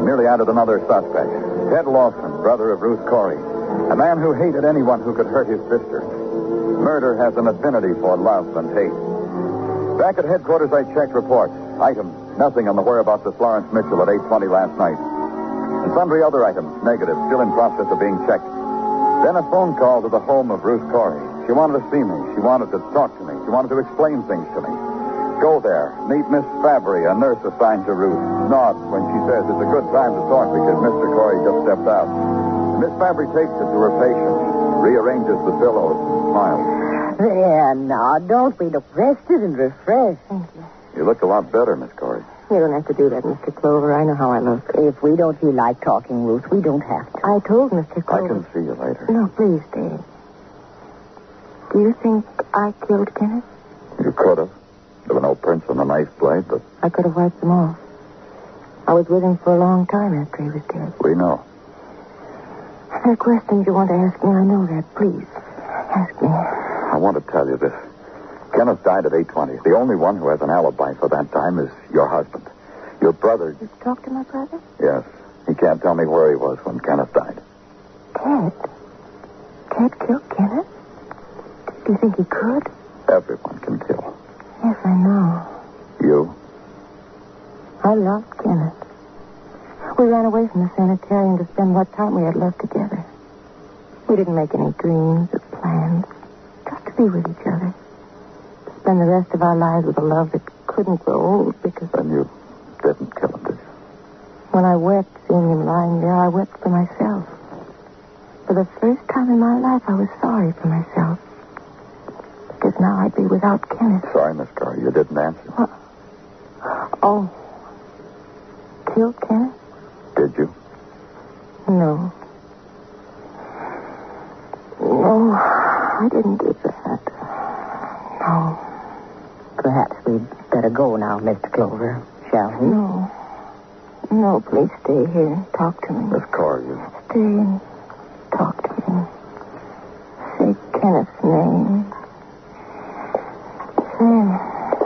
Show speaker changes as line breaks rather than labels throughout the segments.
merely added another suspect. Ted Lawson, brother of Ruth Corey. A man who hated anyone who could hurt his sister. Murder has an affinity for love and hate. Back at headquarters, I checked reports. Item, nothing on the whereabouts of Florence Mitchell at 8:20 last night. And sundry other items, negative, still in process of being checked. Then a phone call to the home of Ruth Corey. She wanted to see me. She wanted to talk to me. She wanted to explain things to me. Go there. Meet Miss Fabry, a nurse assigned to Ruth. Nods when she says it's a good time to talk because Mr. Corey just stepped out. Miss Fabry takes it to her patient, rearranges the pillows, and smiles.
There, now, don't be rested and refreshed.
Thank you.
You look a lot better, Miss Corey.
You don't have to do that, Mr. Clover. I know how I look.
If we don't feel like talking, Ruth, we don't have to.
I told Mr. Clover.
I can see you later.
No, please stay. Do you think I killed Kenneth?
You could have. There were no prints on the knife blade, but...
I could have wiped them off. I was with him for a long time after he was dead.
We know.
There are questions you want to ask me. I know that. Please, ask me.
I want to tell you this. Kenneth died at 8:20. The only one who has an alibi for that time is your husband. Your brother...
You talked to my brother?
Yes. He can't tell me where he was when Kenneth died.
Ted? Ted killed Kenneth? Do you think he could?
Everyone can kill.
Yes, I know.
You?
I loved Kenneth. We ran away from the sanitarium to spend what time we had left together. We didn't make any dreams or plans. Just to be with each other. To spend the rest of our lives with a love that couldn't grow old because...
Then you didn't kill him, did you?
When I wept seeing him lying there, I wept for myself. For the first time in my life, I was sorry for myself. Because now I'd be without Kenneth.
Sorry, Miss Corey, you didn't answer.
What? Oh. Killed Kenneth?
Did you?
No. No, I didn't do that. No.
Perhaps we'd better go now, Mr. Clover, shall we?
No. No, please stay here and talk to me.
Miss Corey, you...
Stay and talk to me. Say Kenneth's name. Say...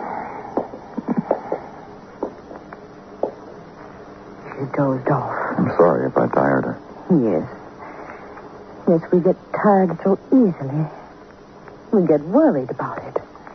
She dozed off.
I'm sorry if I tired her.
Yes. Yes, we get tired so easily. We get worried about it.